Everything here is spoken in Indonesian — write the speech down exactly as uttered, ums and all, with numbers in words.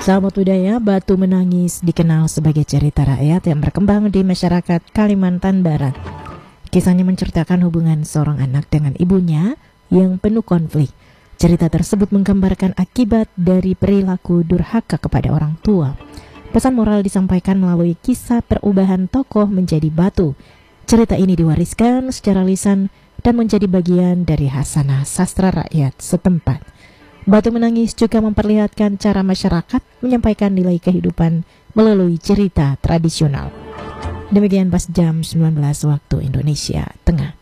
Sahabat budaya, Batu Menangis dikenal sebagai cerita rakyat yang berkembang di masyarakat Kalimantan Barat. Kisahnya menceritakan hubungan seorang anak dengan ibunya yang penuh konflik. Cerita tersebut menggambarkan akibat dari perilaku durhaka kepada orang tua. Pesan moral disampaikan melalui kisah perubahan tokoh menjadi batu. Cerita ini diwariskan secara lisan dan menjadi bagian dari hasanah sastra rakyat setempat. Batu Menangis juga memperlihatkan cara masyarakat menyampaikan nilai kehidupan melalui cerita tradisional. Demikian pas jam sembilan belas waktu Indonesia Tengah.